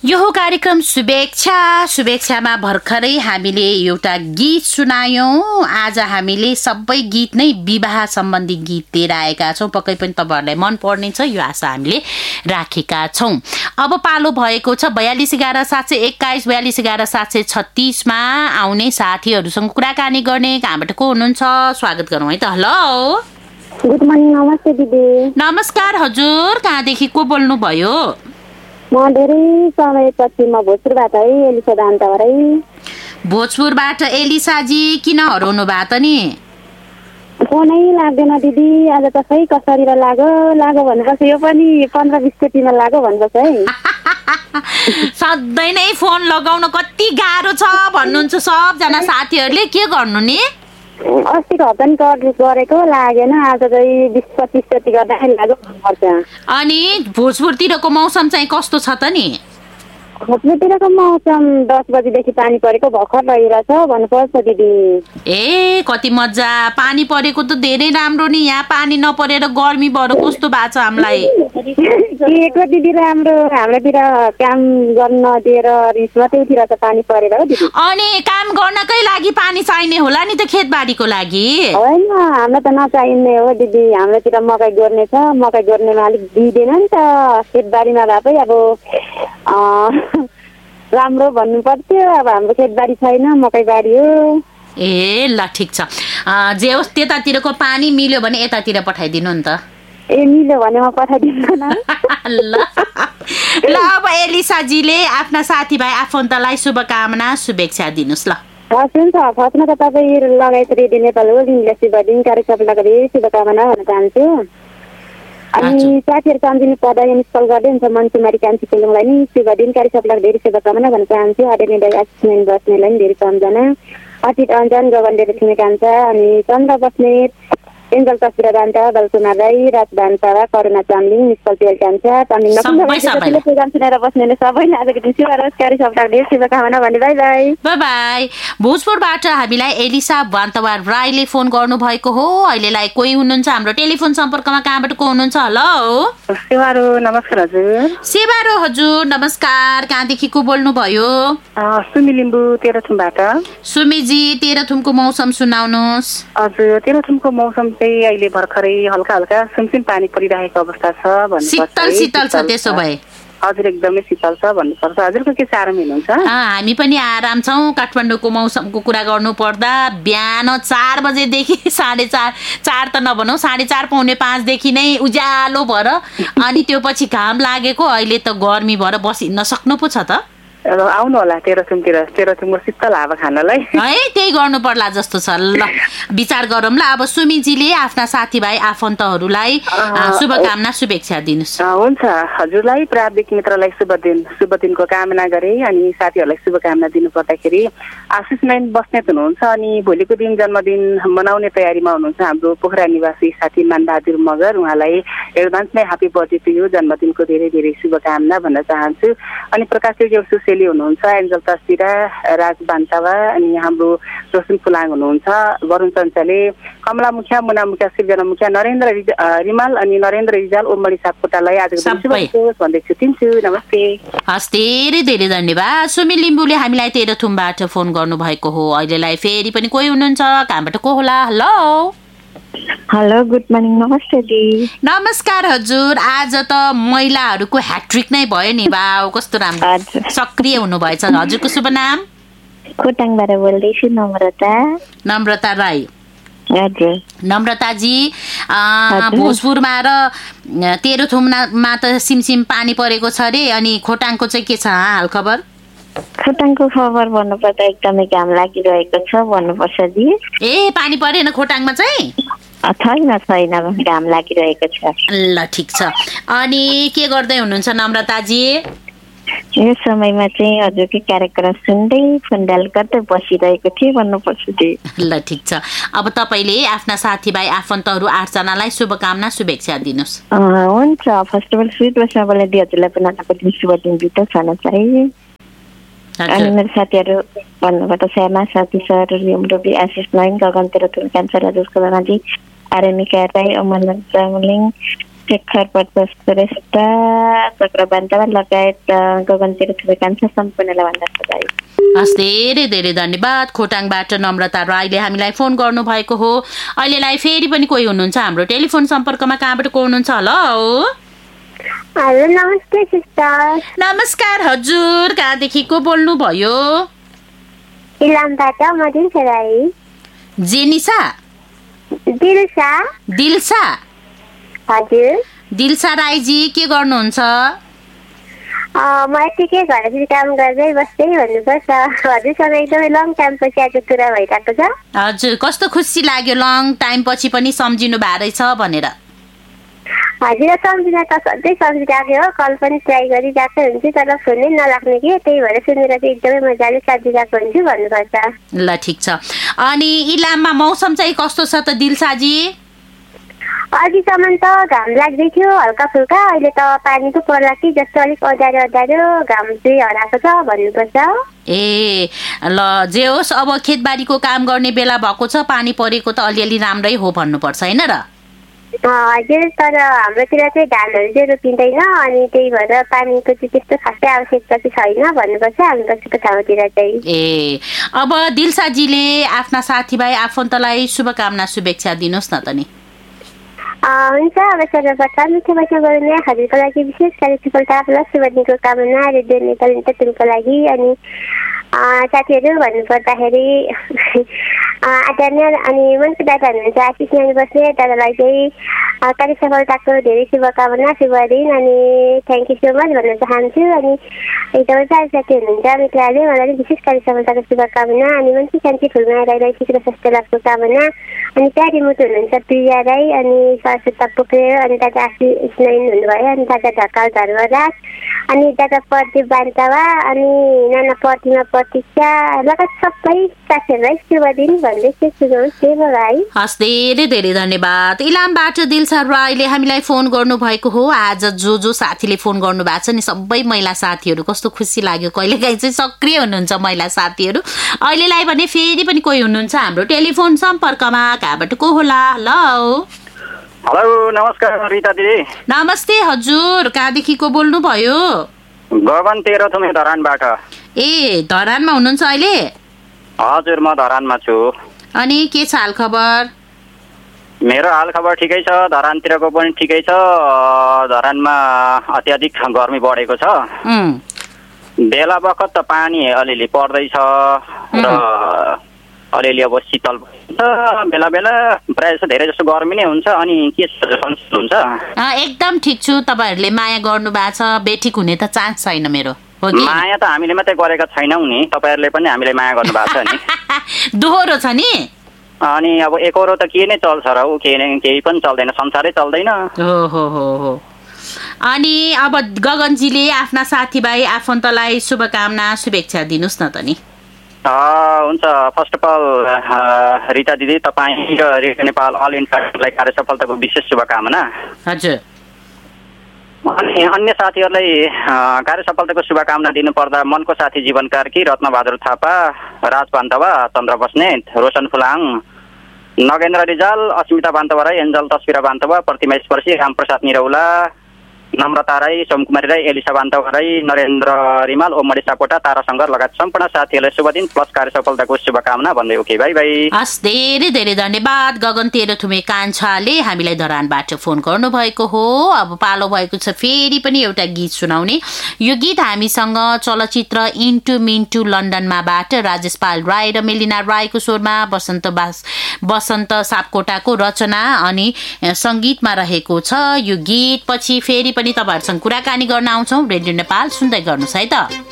यो कार्यक्रम शुभेच्छामा भर्खरै हामीले एउटा गीत सुनायौं। आज हामीले सबै गीत नै विवाह सम्बन्धी गीत लिएर आएका छौं। पक्कै पनि तपाईहरुलाई मन पर्नेछ यो आशा हामीले राखेका छौं। अब पालो भएको छ 4211 721 4211 736 मा आउने साथीहरुसँग कुराकानी गर्ने। कहाँबाट को हुनुहुन्छ स्वागत गरौँ है त। Hello good morning. नमस्ते दिदी। नमस्कार हजुर, कहाँदेखि को बोल्नु भयो? म धेरै समयपछि म भोजपुरबाट है एलिसा दान्तावरै। भोजपुरबाट एलिसाजी किन हराउनु भयो त नि? फोनै लाग्दैन दिदी। आज त खै कसरी लाग्यो भन्नुपर्छ। यो पनि 15-20 चोटिमा लाग्यो भन्नुपर्छ है। सधैँ नै फोन लगाउन कति गाह्रो छ भन्नुहुन्छ सबजना साथीहरूले। के गर्नु नि? अस्तिको हप्ता नि गरेको लागेन। आज चाहिँ 20-25 चोटि गर्दा लाग्यो भन्नुपर्छ। अनि भोजपुरतिरको मौसम चाहिँ कस्तो छ त नि? भोजपुरतिरको मौसम 10 बजीदेखि पानी परेको भर्खर रहिरहेछ भन्नुपर्छ दिदी। ए कति मजा। पानी परेको त धेरै राम्रो नि। यहाँ पानी नपरेर गर्मी भएर कस्तो भएको छ हामीलाई। के दिदी राम्रो। हाम्रोतिर काम गर्न दिएर रिस मात्रै उठिरहेछ पानी परेर हो दिदी। अनि काम गर्नकै लागि पानी चाहिने होला नि त खेतबारीको लागि? होइन हामीलाई त नचाहिने हो दिदी। हाम्रोतिर मकै गोर्ने छ। मकै गोर्नेमा अलिक दिँदैन नि त। खेतबारीमा भए पनि अब राम्रो भन्नु पर्थ्यो। अब हाम्रो खेतबारी छैन, मकैबारी हो। ए ल ठिक छ। जे होस् त्यतातिरको पानी मिल्यो भने यतातिर पठाइदिनु नि त। ए मिल्यो भने म पठाइदिन्छु न। ल अब एलिसाजीले आफ्ना साथीभाइ आफन्तलाई शुभकामना शुभेच्छा दिनुस्। ल हस् हुन्छ। फर्स्टमा त तपाईँ लगायत रेडियो नेपाल हो इङ्ग्लिस शुभदिन कार्यक्रमलाई धेरै शुभकामना भन्न चाहन्छु। अनि साथीहरू सम्झिनु पर्दा यहाँ मिसकल गर्दै हुन्छ मनकुमारी कान्छी कुलुङलाई नि शुभदिन कार्यक्रमलाई धेरै शुभकामना भन्न चाहन्छु। आदरणीय एसिस्टेन्ट बस्नेलाई नि धेरै सम्झना। अतीत अञ्जन गगन देव छिमे कान्छा अनि चन्द्र बस्नेत एन्जल तस्बिर दान्ता बलकुमार राई राज दान्ता करुणा चामलिङ मिसकल तेल कान्छा चामलिङ प्रोग्राम सुनेर बस्नेले सबैले आजको दिन शुभकारी सप्ताह धेरै शुभकामना भन्ने। By by. By by. भोजपुरबाट हामीलाई एलिसा वान्तवार राईले फोन गर्नु भएको हो। अहिलेलाई कोही हुनुहुन्छ हाम्रो टेलिफोन सम्पर्कमा। कहाँबाट को हुनुहुन्छ? हेलो सेवारो। नमस्कार हजुर। सेवारो हजुर नमस्कार। कहाँदेखि को बोल्नु भयो? सुमी लिम्बू तेह्रथुमबाट। सुमीजी तेह्रथुमको मौसम सुनाउनुहोस्। हजुर तेह्रथुमको मौसम चाहिँ अहिले भर्खरै हल्का हल्का सुनसुन पानी परिरहेको अवस्था छ भन्नुपर्छ। शीतल छ त्यसो भए? हजुर एकदमै शीतल छ भन्नुपर्छ। हजुरको के छ आराम हुनुहुन्छ? हामी पनि आराम छौँ। काठमाडौँको मौसमको कुरा गर्नु पर्दा बिहान 4 बजेदेखि 4:30 त नभनौँ 4:30 पौने 5 देखि नै उज्यालो भएर अनि त्यो पछि घाम लागेको। अहिले त गर्मी भएर बसिन्न सक्नु पो छ त। आउनु होला तेह्रथुमको शीतल हावा खानलाई है। त्यही गर्नु पर्ला जस्तो छ। ल विचार गरौँला। अब सुमीजीले आफ्ना साथीभाइ आफन्तहरूलाई शुभकामना शुभेच्छा दिनुहोस्। हुन्छ। हजुरलाई प्राविधिक मित्रलाई शुभ दिनको कामना गरे। अनि साथीहरूलाई शुभकामना दिनु पर्दाखेरि आशिष नयन बस्नेत हुनुहुन्छ। अनि भोलिको दिन जन्मदिन मनाउने तयारीमा हुनुहुन्छ हाम्रो पोखरा निवासी साथी मानबहादुर मगर। उहाँलाई एडभान्समै ह्यापी बर्थडे टु यु। जन्मदिनको धेरै धेरै शुभकामना भन्न चाहन्छु। अनि प्रकाश सुसेली हुनुहुन्छ एन्जल तस्बिरा राज बान्तावा अनि हाम्रो रोशन फुलाङ हुनुहुन्छ। वरुण चञ्चले कमला मुखिया मुना मुखिया सृजना मुखिया नरेन्द्र रिमाल अनि नरेन्द्र रिजाल ओमडी सापकोटालाई आजको भन्दै छुट्टिन्छु। नमस्ते। हस् धेरै धेरै धन्यवाद। सुमी लिम्बूले हामीलाई तेह्रथुमबाट फोन गर्नु भएको हो। अहिलेलाई फेरि पनि कोही हुनुहुन्छ? कहाँबाट को होला? Hello hello good morning. नमस्ते दी। नमस्कार हजुर। आज त महिलाहरूको ह्याट्रिक नै भयो नि। वाउ कस्तो राम्रो सक्रिय हुनुभएछ। हजुरको शुभ नाम? खोटाङबाट बोल्दैछु नम्रता। नम्रता राई। हजुर नम्रताजी भोजपुरमा र तेह्रथुममा त सिमसिम पानी परेको छ अरे। अनि खोटाङको चाहिँ के छ हाल खबर? खोटाङको खबर भन्नुपर्दा एकदमै घाम लागिरहेको छ भन्नुपर्छ दी। ए पानी परेन खोटाङमा चाहिँ? छैन घाम लागिरहेको छ। ल ठिक छ। अनि के गर्दै हुनुहुन्छ नम्रताजी? यो समयमा चाहिँ हजुरकै कार्यक्रम सुन्दै फोनडाल गर्दै बसिरहेको थिएँ भन्नुपर्छ दी। ल ठिक छ। अब तपाईँले आफ्ना साथीभाइ आफन्तहरू 8 जनालाई शुभकामना शुभेच्छा दिनुहोस्। हुन्छ। फर्स्ट अफ अल स्विट बसमा बोल्दै हजुरलाई पनि आजको दिन शुभ दिन बितोस् भन्न चाहे। अनि मेरो साथीहरू भन्नुपर्दा श्यामा साथी सर रिमरुबी आशिष नयन गगन तेह्रथुम क्यान्सर राजेश कोलाजी आर्यनिका राई अमरनाथ चामलिङ शेखर प्रकाश श्रेष्ठ चक्रबान्तावा लगायत गगनतिर थुप्रै कान्छा सम्पूर्णलाई भन्दा बधाई। हस्, धेरै धेरै धन्यवाद। खोटाङबाट नम्रता राईले हामीलाई फोन गर्नुभएको हो। अहिलेलाई फेरि पनि कोही हुनुहुन्छ हाम्रो टेलिफोन सम्पर्कमा, कहाँबाट को हुनुहुन्छ? हेलो नमस्ते सिस्टर। नमस्कार हजुर, कहाँदेखि को बोल्नु भयो? इलामबाट म दिलसा राई। जेनिसा? दिलसा हजुर। दिलसा राईजी के गर्नुहुन्छ? म यतिकै घरतिर काम गर्दै बस्दै भन्नुपर्छ। हजुरसँग एकदमै लङ टाइम पछि आज कुरा भइरहेको छ। हजुर, कस्तो खुसी लाग्यो लङ टाइम पछि पनि सम्झिनु भएको रहेछ भनेर। हजुर सम्झिन त सधैँ सम्झिरहेको हो, कल पनि ट्राई गरिरहेको हुन्छु तर फोनै नलाग्ने कि, त्यही भएर सुनेर चाहिँ एकदमै मजाले सम्झिरहेको हुन्छु भन्नुपर्छ। ल ठिक छ। अनि इलाममा मौसम चाहिँ कस्तो छ त दिलसाजी? अघिसम्म त घाम लाग्दै थियो हल्का फुल्का, अहिले त पानी पो पर्ला कि जस्तो अलिक अँध्यारो घाम चाहिँ हराएको छ भन्नुपर्छ। ए ल, जे होस् अब खेतबारीको काम गर्ने बेला भएको छ, पानी परेको त अलिअलि राम्रै हो भन्नुपर्छ होइन र? हजुर, तर हाम्रोतिर चाहिँ धानहरू चाहिँ रोपिँदैन अनि त्यही भएर पानीको चाहिँ त्यस्तो खासै आवश्यकता चाहिँ छैन भन्नुपर्छ हामी बसेको ठाउँतिर चाहिँ। ए अब दिलसाजीले आफ्ना साथीभाइ आफन्तलाई शुभकामना शुभेच्छा दिनुहोस् न त नि। हुन्छ, अब सर्वप्रथम मिठो वचन बोल्ने हजुरको लागि विशेष गरी सफलता प्लस शुभ दिनको कामना रेडियो नेपाल इन्टरटेनको लागि। अनि साथीहरू भन्नुपर्दाखेरि आदरणीय अनि मनको दादा हुनुहुन्छ आशिष नानी बस्ने, दादालाई चाहिँ कार्य सफलताको धेरै शुभकामना, शुभ दिन अनि थ्याङ्क यू सो मच भन्न चाहन्छु। अनि एकदमै साथी साथी हुनुहुन्छ मित्रहरूले, मलाई विशेष कार्य सफलताको शुभकामना। अनि मनको शान्ति फुलमा राईलाई शीघ्र स्वास्थ्य लाभको कामना। अनि प्यारी मुटु हुनुहुन्छ प्रिया राई अनि सरस्वता पोखरेल अनि दादा आशिष नानी हुनुभयो अनि दादा ढकाल धर्मराज अनि दादा प्रदीप बान्तावा अनि नाना प्रतिमा प्रतीक्षा लगायत सबै साथीहरूलाई शुभ दिन भन्दै भाइ। हस्, धेरै धेरै धन्यवाद। इलामबाट दिलसा राईले हामीलाई फोन गर्नु भएको हो। आज जो साथीले फोन गर्नु भएको छ नि सबै महिला साथीहरू, कस्तो खुसी लाग्यो। कहिलेकाहीँ चाहिँ सक्रिय हुनुहुन्छ महिला साथीहरू। अहिलेलाई भने फेरि पनि कोही हुनुहुन्छ हाम्रो टेलिफोन सम्पर्कमा, कहाँबाट को होला? हेलो नमस्कार रिता दिदी। नमस्ते हजुर, कहाँदेखि को बोल्नु भयो? गगन तेह्रथुमे धरानबाट। ए धरानमा हुनुहुन्छ अहिले? हजुर म धरानमा छु। अनि के छ हाल खबर? मेरो हाल खबर ठिकै छ, धरानतिरको पनि ठिकै छ। धरानमा अत्याधिक गर्मी बढेको छ। बेला बखत त पानी अलिअलि पर्दैछ र अलिअलि अब शीतल हुन्छ, बेला बेला प्रायः जस्तो धेरै जस्तो गर्मी नै हुन्छ। अनि के हुन्छ? एकदम ठिक छु। तपाईँहरूले माया गर्नु भएको छ, बेठिक हुने त चान्स छैन मेरो। माया त हामीले मात्रै गरेका छैनौँ नि, तपाईँहरूले पनि हामीलाई माया गर्नु भएको छ नि। दोहोरो छ नि। अनि अब एकहोरो त के नै चल्छ र, केही पनि चल्दैन, संसारै चल्दैन। हो। अनि अब गगनजीले आफ्ना साथीभाइ आफन्तलाई शुभकामना शुभेच्छा दिनुहोस् न त नि। हुन्छ, फर्स्ट अफ अल रिता दिदी तपाईँ र रेडियो नेपाल अल इन्डियालाई कार्य सफलताको विशेष शुभकामना। हजुर। अनि अन्य साथीहरूलाई कार्य सफलताको शुभकामना दिनुपर्दा मनको साथी जीवन कार्की, रत्नबहादुर थापा, राज बान्तवा, चन्द्र बस्नेत, रोशन फुलाङ, नगेन्द्र रिजाल, अस्मिता बान्तवा राई, एन्जल तस्बिरा बान्तवा, प्रतिमा स्पर्शी, रामप्रसाद निरौला, नम्रता राई, सोमकुमारी राई, एलिसा बान्तवा राई, नरेन्द्र रिमाल, ओमडी सापोटा, तारा शङ्कर लगायत सम्पूर्ण साथीहरूलाई शुभ दिन प्लस कार्य सफलताको शुभकामना भन्दै ओके बाई बाई। हस्, धेरै धेरै धन्यवाद। गगन तेह्रथुमे कान्छाले हामीलाई धरानबाट फोन गर्नुभएको हो। अब पालो भएको छ फेरि पनि एउटा गीत सुनाउने। यो गीत हामीसँग चलचित्र इन्टु मिन्टु लन्डनमाबाट राजेश पाल राई र मेलिना राईको स्वरमा बसन्त सापकोटाको रचना अनि सङ्गीतमा रहेको छ। यो गीत पछि फेरि पनि तपाईँहरूसँग कुराकानी गर्न आउँछौँ। रेडियो नेपाल सुन्दै गर्नुहोस् है त।